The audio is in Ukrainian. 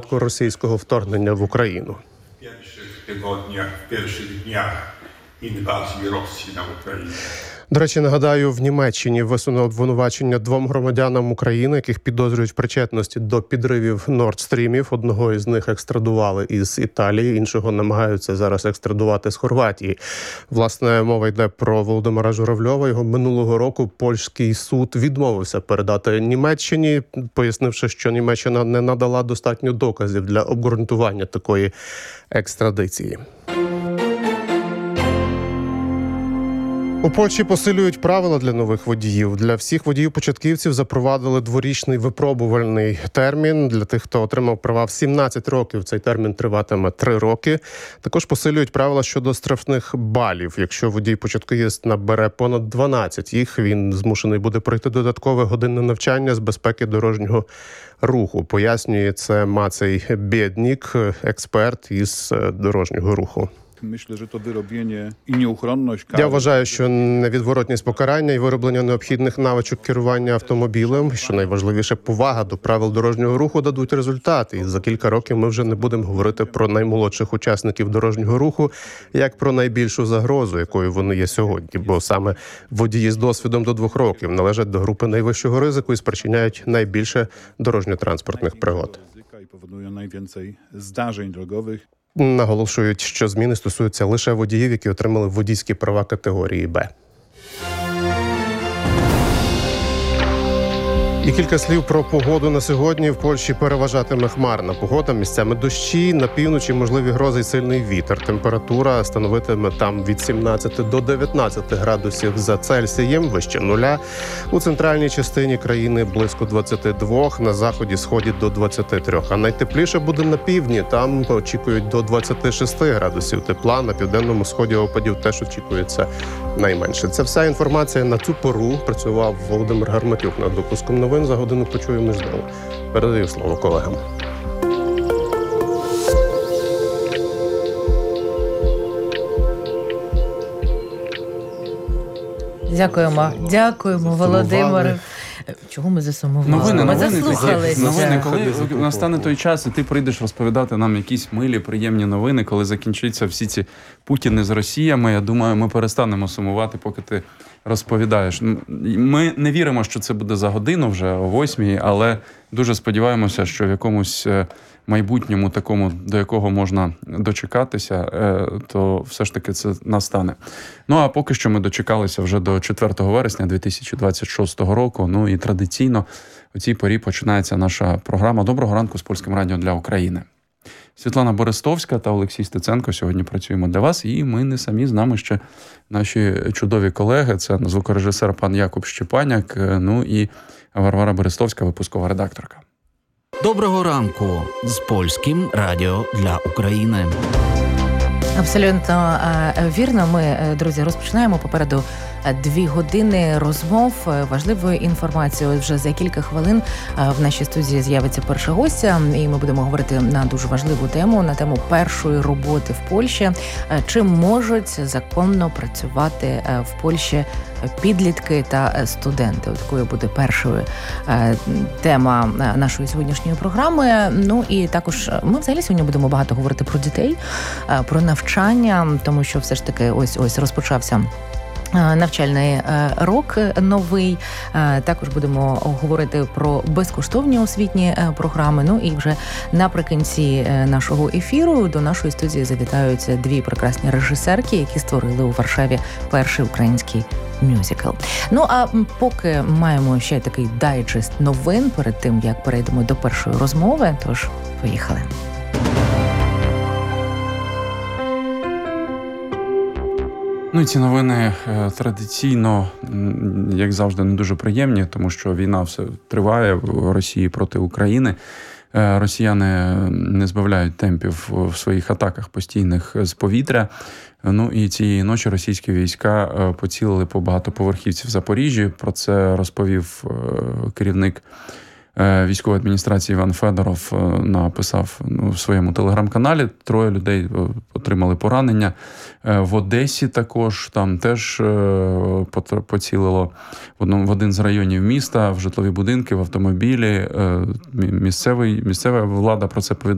початку російського вторгнення в Україну. В перших днях інвазії Росії на Україну. До речі, нагадаю, в Німеччині висунули обвинувачення 2 громадянам України, яких підозрюють в причетності до підривів Норд-стрімів. Одного із них екстрадували із Італії, іншого намагаються зараз екстрадувати з Хорватії. Власне, мова йде про Володимира Журавльова. Його минулого року польський суд відмовився передати Німеччині, пояснивши, що Німеччина не надала достатньо доказів для обґрунтування такої екстрадиції. У Польщі посилюють правила для нових водіїв. Для всіх водіїв-початківців запровадили 2-річний випробувальний термін. Для тих, хто отримав права в 17 років, цей термін триватиме 3 роки. Також посилюють правила щодо штрафних балів. Якщо водій-початківець набере понад 12 їх, він змушений буде пройти додаткове годинне навчання з безпеки дорожнього руху. Пояснює це Мацей Бєднік, експерт із дорожнього руху. Я вважаю, що невідворотність покарання і вироблення необхідних навичок керування автомобілем, що найважливіше, повага до правил дорожнього руху, дадуть результат. І за кілька років ми вже не будемо говорити про наймолодших учасників дорожнього руху, як про найбільшу загрозу, якою вони є сьогодні. Бо саме водії з досвідом до 2 років належать до групи найвищого ризику і спричиняють найбільше дорожньо-транспортних пригод. Наголошують, що зміни стосуються лише водіїв, які отримали водійські права категорії «Б». І кілька слів про погоду на сьогодні. В Польщі переважатиме хмарна погода, місцями дощі, на півночі можливі грози й сильний вітер. Температура становитиме там від 17 до 19 градусів за Цельсієм, вище нуля. У центральній частині країни близько 22, на заході, сході до 23. А найтепліше буде на півдні, там очікують до 26 градусів тепла. На південному сході опадів теж очікується найменше. Це вся інформація на цю пору. Працював Володимир Гарматюк над випуском новин. За годину почуємо знову. Передаю слово колегам. Дякуємо, Володимире. Чого ми засумували? Ми заслухалися. Новини, коли настане той час, і ти прийдеш розповідати нам якісь милі, приємні новини, коли закінчаться всі ці Путіни з Росіями, я думаю, ми перестанемо сумувати, поки ти розповідаєш. Ми не віримо, що це буде за годину вже о 8, але дуже сподіваємося, що в якомусь майбутньому такому, до якого можна дочекатися, то все ж таки це настане. Ну, а поки що ми дочекалися вже до 4 вересня 2026 року. Ну і традиційно у цій порі починається наша програма «Доброго ранку» з Польським радіо для України. Світлана Борестовська та Олексій Стеценко сьогодні працюємо для вас, і ми не самі, з нами ще наші чудові колеги. Це звукорежисер пан Якуб Щепаняк, ну і Варвара Берестовська, випускова редакторка. Доброго ранку з Польським радіо для України. Абсолютно вірно. Ми, друзі, розпочинаємо попереду 2 години розмов, важливої інформації. Вже за кілька хвилин в нашій студії з'явиться перша гостя, і ми будемо говорити на дуже важливу тему, на тему першої роботи в Польщі. Чи можуть законно працювати в Польщі підлітки та студенти? Такою буде першою тема нашої сьогоднішньої програми. Ну і також ми взагалі сьогодні будемо багато говорити про дітей, про навчання, тому що все ж таки ось розпочався навчальний рок новий. Також будемо говорити про безкоштовні освітні програми. Ну і вже наприкінці нашого ефіру до нашої студії завітають 2 прекрасні режисерки, які створили у Варшаві перший український мюзикл. Ну а поки маємо ще такий дайджест новин перед тим, як перейдемо до першої розмови. Тож, поїхали. Ну і ці новини традиційно, як завжди, не дуже приємні, тому що війна все триває в Росії проти України. Росіяни не збавляють темпів в своїх атаках постійних з повітря. Ну і цієї ночі російські війська поцілили по багатоповерхівці в Запоріжжі. Про це розповів керівник військової адміністрації Іван Федоров, написав в своєму телеграм-каналі. 3 людей отримали поранення. В Одесі також, там теж поцілило в один з районів міста, в житлові будинки, в автомобілі. Місцева влада про це повідомляє.